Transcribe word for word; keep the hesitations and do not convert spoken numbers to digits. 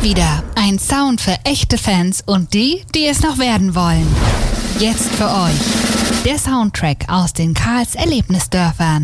wieder. Ein Sound für echte Fans und die, die es noch werden wollen. Jetzt für euch. Der Soundtrack aus den Karls Erlebnisdörfern.